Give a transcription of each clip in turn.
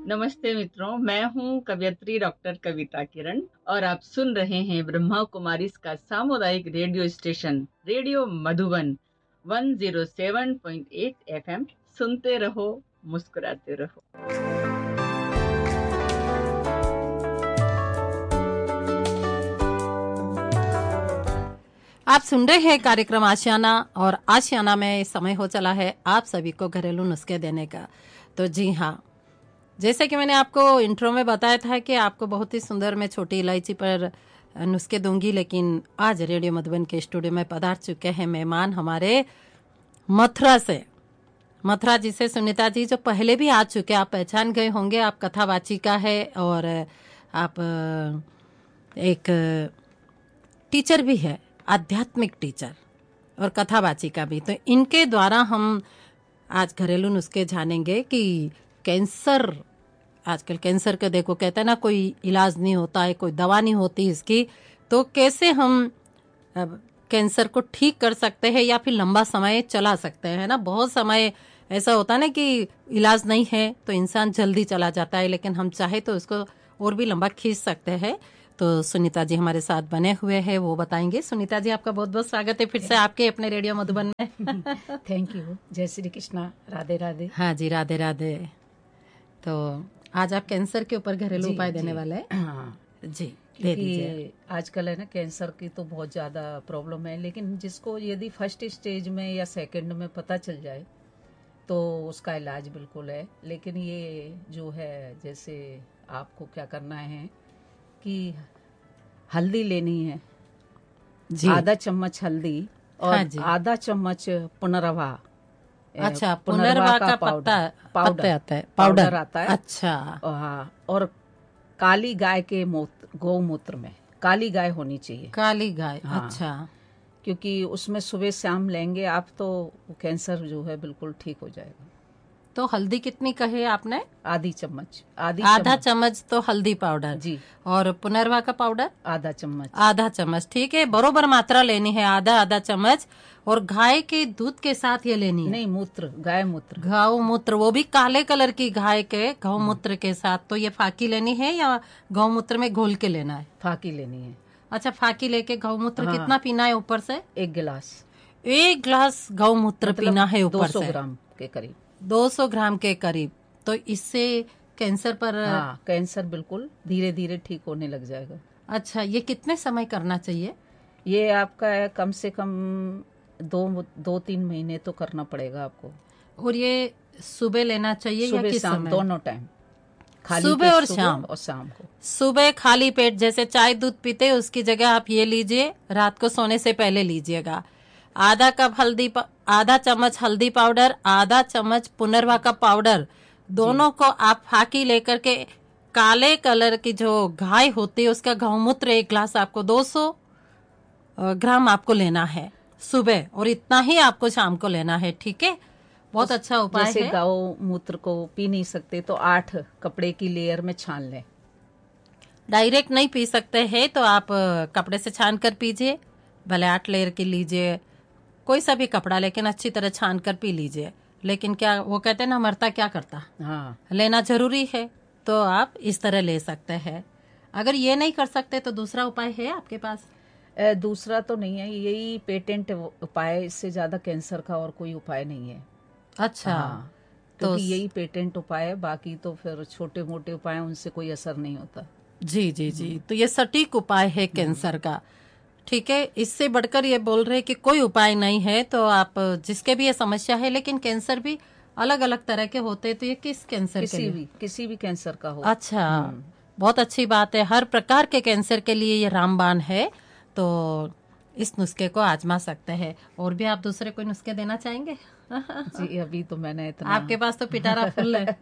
नमस्ते मित्रों, मैं हूं कवयित्री डॉक्टर कविता किरण और आप सुन रहे हैं ब्रह्मा कुमारी का सामुदायिक radio station radio Madhuban 107.8 FM. सुनते रहो, मुस्कुराते रहो। आप सुन रहे हैं कार्यक्रम आशियाना और आशियाना में समय हो चला है आप सभी को घरेलू नुस्खे देने का। तो जी हाँ, जैसे कि मैंने आपको इंट्रो में बताया था कि आपको बहुत ही सुंदर मैं छोटी इलायची पर नुस्खे दूंगी, लेकिन आज रेडियो मधुबन के स्टूडियो में पधार चुके हैं मेहमान हमारे मथुरा से। मथुरा जी से सुनीता जी, जो पहले भी आ चुके, आप पहचान गए होंगे। आप कथावाचिका है और आप एक टीचर भी है, आध्यात्मिक टीचर और कथावाचिका भी। तो इनके द्वारा हम आज घरेलू नुस्खे जानेंगे कि कैंसर, आजकल कैंसर का देखो, कहते हैं ना कोई इलाज नहीं होता है, कोई दवा नहीं होती इसकी, तो कैसे हम कैंसर को ठीक कर सकते हैं या फिर लंबा समय चला सकते हैं ना। बहुत समय ऐसा होता है ना कि इलाज नहीं है तो इंसान जल्दी चला जाता है, लेकिन हम चाहे तो उसको और भी लंबा खींच सकते हैं। तो सुनीता जी हमारे साथ बने हुए हैं, वो बताएंगे। सुनीता जी, आपका बहुत बहुत स्वागत है फिर से आपके अपने रेडियो मधुबन में। Thank you. जय श्री कृष्णा, राधे राधे। हाँ जी, राधे राधे। तो आज आप कैंसर के ऊपर घरेलू उपाय देने वाले हैं। हाँ जी, दे क्योंकि दीजिए। आजकल है ना कैंसर की तो बहुत ज़्यादा प्रॉब्लम है, लेकिन जिसको यदि फर्स्ट स्टेज में या सेकंड में पता चल जाए तो उसका इलाज बिल्कुल है। लेकिन ये जो है, जैसे आपको क्या करना है कि हल्दी लेनी है जी, आधा चम्मच हल्दी और हाँ जी। आधा चम्मच पुनर्वा। अच्छा, पुनर्वा का पत्ता पाउडर आता है, पाउडर आता है। अच्छा, हाँ, और काली गाय के गौमूत्र में, काली गाय होनी चाहिए। काली गाय, हाँ, अच्छा। क्योंकि उसमें सुबह शाम लेंगे आप तो कैंसर जो है बिल्कुल ठीक हो जाएगा। तो हल्दी कितनी कहे आपने? आधी चम्मच, आधा चम्मच तो हल्दी पाउडर जी। और पुनर्वा का पाउडर आधा चम्मच। आधा चम्मच, ठीक है। बरोबर मात्रा लेनी है, आधा आधा चम्मच। और गाय के दूध के साथ ये लेनी है? नहीं, मूत्र, गाय मूत्र। गौ मूत्र, वो भी काले कलर की गाय के गौमूत्र के साथ। तो ये फाकी लेनी है या गौमूत्र में घोल के लेना है? फाकी लेनी है। अच्छा, फाकी लेके गौमूत्र हाँ। कितना पीना है ऊपर से? 1 गिलास। 1 गिलास गौमूत्र मतलब पीना है ऊपर 200 से? ग्राम के करीब। 200 ग्राम के करीब। तो इससे कैंसर पर हाँ, कैंसर बिल्कुल धीरे धीरे ठीक होने लग जाएगा। अच्छा, ये कितने समय करना चाहिए? ये आपका है कम से कम 2-3 महीने तो करना पड़ेगा आपको। और ये सुबह लेना चाहिए या किस शाम समय? दोनों टाइम, खाली सुबह पेट और सुबह शाम? और शाम को। सुबह खाली पेट, जैसे चाय दूध पीते उसकी जगह आप ये लीजिए, रात को सोने से पहले लीजिएगा। आधा चम्मच हल्दी पाउडर, आधा चम्मच पुनर्वा का पाउडर, दोनों को आप फाकी लेकर के काले कलर की जो गाय होती है उसका गौमूत्र 1 गिलास आपको 200 ग्राम आपको लेना है सुबह, और इतना ही आपको शाम को लेना है, ठीक है। बहुत अच्छा उपाय जैसे है। गौ मूत्र को पी नहीं सकते तो 8 कपड़े की लेयर में छान लें। डायरेक्ट नहीं पी सकते हैं तो आप कपड़े से छान कर पीजिए, भले 8 लेयर की लीजिए, कोई सा भी कपड़ा, लेकिन अच्छी तरह छान कर पी लीजिए। लेकिन क्या वो कहते हैं ना, मरता क्या करता, हाँ, लेना जरूरी है, तो आप इस तरह ले सकते हैं। अगर ये नहीं कर सकते तो दूसरा उपाय है आपके पास? दूसरा तो नहीं है, यही पेटेंट उपाय, इससे ज्यादा कैंसर का और कोई उपाय नहीं है। अच्छा, हाँ, क्योंकि यही पेटेंट उपाय है, बाकी तो फिर छोटे मोटे उपाय उनसे कोई असर नहीं होता। जी जी जी, तो ये सटीक उपाय है कैंसर का, ठीक है। इससे बढ़कर ये बोल रहे कि कोई उपाय नहीं है, तो आप जिसके भी ये समस्या है, लेकिन कैंसर भी अलग अलग तरह के होते हैं, तो ये किस कैंसर के लिए? किसी भी कैंसर का हो। अच्छा, बहुत अच्छी बात है। हर प्रकार के कैंसर के लिए ये रामबाण है, तो इस नुस्खे को आजमा सकते हैं। और भी आप दूसरे कोई नुस्खे देना चाहेंगे? जी, अभी तो मैंने इतना। आपके पास तो पिटारा फुल है।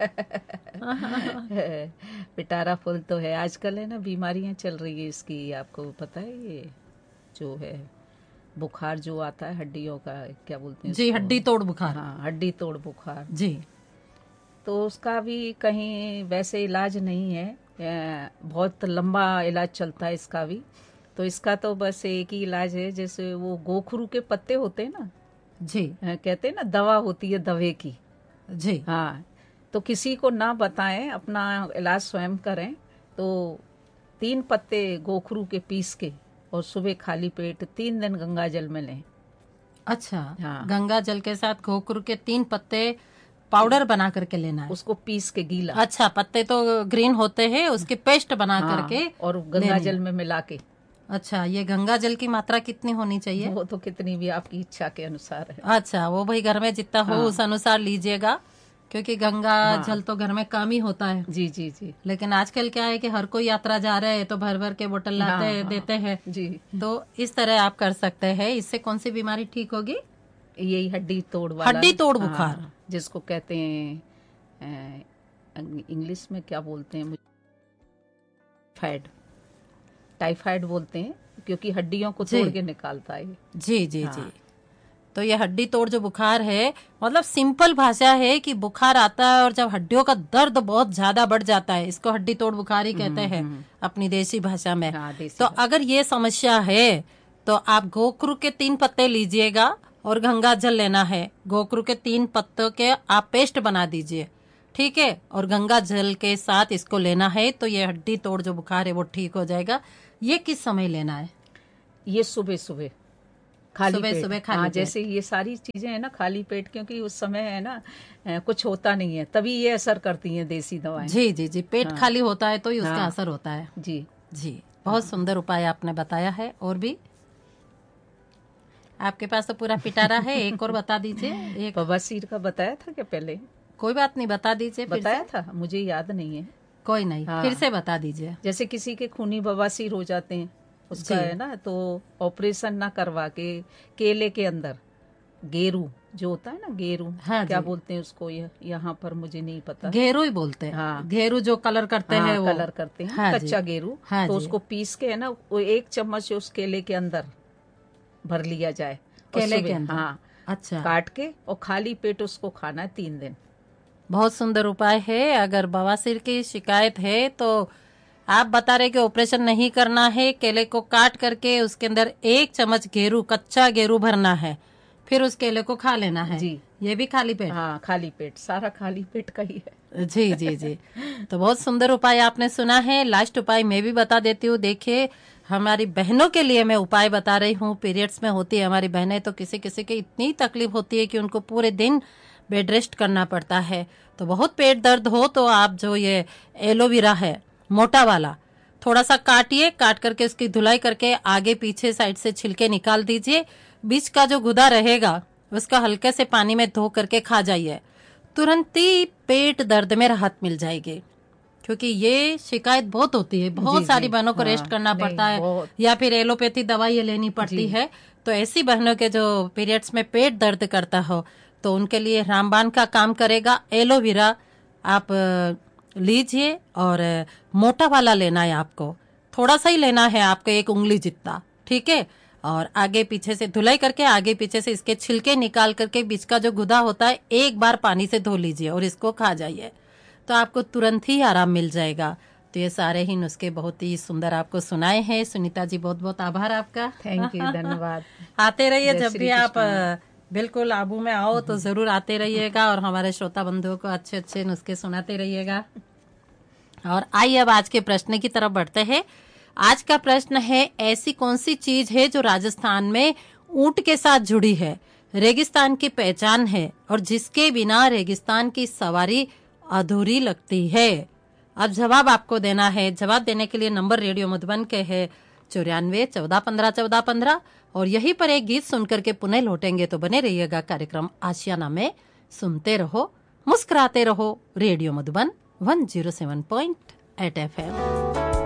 पिटारा फुल तो है। आजकल है ना बीमारियां चल रही है इसकी, आपको पता है? ये जो है बुखार जो आता है हड्डियों का, क्या बोलते हैं जी, उसको? हड्डी तोड़ बुखार। हाँ, हड्डी तोड़ बुखार जी, तो उसका भी कहीं वैसे इलाज नहीं है। बहुत लंबा इलाज चलता है इसका भी। तो इसका तो बस एक ही इलाज है, जैसे वो गोखरू के पत्ते होते हैं ना, जी कहते हैं ना दवा होती है दवे की। जी, हाँ, तो किसी को ना बताएं, अपना इलाज स्वयं करें। तो 3 पत्ते गोखरू के पीस के और सुबह खाली पेट 3 दिन गंगा जल में लें। अच्छा, हाँ। गंगा जल के साथ गोखरू के 3 पत्ते पाउडर बना करके लेना है। उसको पीस के गीला। अच्छा, पत्ते तो ग्रीन होते हैं, उसकी पेस्ट बना हाँ, करके और गंगा जल में मिला के। अच्छा, ये गंगा जल की मात्रा कितनी होनी चाहिए? वो तो कितनी भी आपकी इच्छा के अनुसार है। अच्छा, वो भाई घर में जितना हो उस अनुसार लीजिएगा, क्योंकि गंगा जल तो घर में कम ही होता है। जी जी जी। लेकिन आजकल क्या है कि हर कोई यात्रा जा रहा है तो भर भर के बोतल लाते हैं, देते हैं जी। तो इस तरह आप कर सकते हैं। इससे कौन सी बीमारी ठीक होगी? यही हड्डी तोड़ वाला, हड्डी तोड़ बुखार, जिसको कहते हैं इंग्लिश में क्या बोलते हैं, टाइफाइड बोलते हैं, क्योंकि हड्डियों को तोड़ के निकालता है। जी जी जी। तो ये हड्डी तोड़ जो बुखार है, मतलब सिंपल भाषा है कि बुखार आता है और जब हड्डियों का दर्द बहुत ज्यादा बढ़ जाता है, इसको हड्डी तोड़ बुखार ही कहते हैं अपनी देसी भाषा में। तो अगर ये समस्या है तो आप गोखरू के 3 पत्ते लीजिएगा और गंगा जल लेना है। गोखरू के 3 पत्तों के आप पेस्ट बना दीजिए, ठीक है, और गंगा जल के साथ इसको लेना है तो ये हड्डी तोड़ जो बुखार है वो ठीक हो जाएगा। ये किस समय लेना है? ये सुबह सुबह खाली पेट। सुबह खाली पेट। जैसे ये सारी चीजें है ना खाली पेट, क्योंकि उस समय है ना कुछ होता नहीं है, तभी ये असर करती हैं देसी दवाएं। जी जी जी, पेट खाली होता है तो ही उसका असर होता है। जी जी, बहुत सुंदर उपाय आपने बताया है। और भी आपके पास तो पूरा पिटारा है, एक और बता दीजिए। एक बवासीर का बताया था क्या पहले? कोई बात नहीं, बता दीजिए। बताया था, मुझे याद नहीं है। कोई नहीं, फिर से बता दीजिए। जैसे किसी के खूनी बवासीर हो जाते हैं, उसका है ना, तो ऑपरेशन ना करवा के केले के अंदर गेरू जो होता है ना, गेरू क्या बोलते हैं उसको, यहाँ पर मुझे नहीं पता। गेरू ही बोलते हैं। हाँ, गेरू जो कलर करते हैं, वो कलर करते हैं। हाँ, कच्चा गेरू। हाँ, तो उसको पीस के है ना, वो 1 चम्मच उस केले के अंदर भर लिया जाए, केले के अंदर। हाँ, अच्छा, काट के और खाली पेट उसको खाना है 3 दिन। बहुत सुंदर उपाय है। अगर बवासीर की शिकायत है तो आप बता रहे कि ऑपरेशन नहीं करना है, केले को काट करके उसके अंदर 1 चम्मच गेरू, कच्चा गेरू भरना है, फिर उस केले को खा लेना है। जी, ये भी खाली पेट? हाँ, खाली पेट, सारा खाली पेट का ही है। जी जी जी। तो बहुत सुंदर उपाय आपने सुना है। लास्ट उपाय मैं भी बता देती हूँ। देखिए, हमारी बहनों के लिए मैं उपाय बता रही हूँ। पीरियड्स में होती है हमारी बहनें, तो किसी किसी की इतनी तकलीफ होती है कि उनको पूरे दिन बेड रेस्ट करना पड़ता है। तो बहुत पेट दर्द हो तो आप जो ये एलोवेरा है मोटा वाला, थोड़ा सा काटिए, काट करके उसकी धुलाई करके आगे पीछे साइड से छिलके निकाल दीजिए। बीच का जो गुदा रहेगा उसका हल्के से पानी में धो करके खा जाइए, तुरंत ही पेट दर्द में राहत मिल जाएगी। क्योंकि ये शिकायत बहुत होती है, बहुत सारी बहनों को रेस्ट करना पड़ता है या फिर एलोपैथी दवाई लेनी पड़ती है। तो ऐसी बहनों के जो पीरियड्स में पेट दर्द करता हो तो उनके लिए रामबाण का काम करेगा। एलोवेरा आप लीजिए और मोटा वाला लेना है आपको, थोड़ा सा ही लेना है आपको, 1 उंगली जितना, ठीक है। और आगे पीछे से धुलाई करके आगे पीछे से इसके छिलके निकाल करके बीच का जो गुदा होता है 1 बार पानी से धो लीजिए और इसको खा जाइए, तो आपको तुरंत ही आराम मिल जाएगा। तो ये सारे ही नुस्खे बहुत ही सुंदर आपको सुनाए हैं। सुनीता जी, बहुत बहुत आभार आपका। थैंक यू, धन्यवाद। आते रहिए, जब भी आप बिल्कुल आबू में आओ तो जरूर आते रहिएगा और हमारे श्रोता बंधुओं को अच्छे अच्छे नुस्खे सुनाते रहिएगा। और आइए अब आज के प्रश्न की तरफ बढ़ते हैं। आज का प्रश्न है, ऐसी कौन सी चीज है जो राजस्थान में ऊंट के साथ जुड़ी है, रेगिस्तान की पहचान है और जिसके बिना रेगिस्तान की सवारी अधूरी लगती है? अब जवाब आपको देना है। जवाब देने के लिए नंबर रेडियो मधुबन के है 94 14 15 14 15 और यहीं पर एक गीत सुनकर के पुनः लौटेंगे। तो बने रहिएगा कार्यक्रम आशियाना में। सुनते रहो, मुस्कुराते रहो। Radio Madhuban 107.8 FM।